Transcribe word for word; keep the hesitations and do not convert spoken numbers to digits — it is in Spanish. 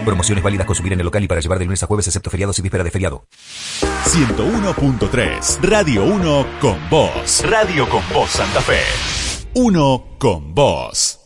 Promociones válidas consumir en el local y para llevar de lunes a jueves excepto feriados y víspera de feriado. ciento uno punto tres Radio uno con vos. Radio con vos Santa Fe. Uno con vos.